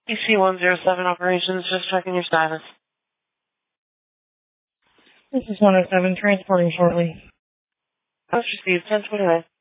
EC-107 operations, just checking your status. This is 107, transporting shortly. House received, 1029.